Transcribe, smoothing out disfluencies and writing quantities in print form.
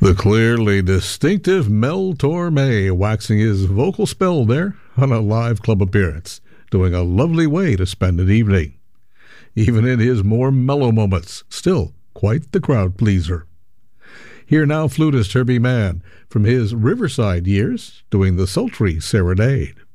The clearly distinctive Mel Torme waxing his vocal spell there on a live club appearance, doing a lovely way to spend an evening. Even in his more mellow moments, still quite the crowd pleaser. Here now flutist Herbie Mann from his Riverside years doing the sultry serenade.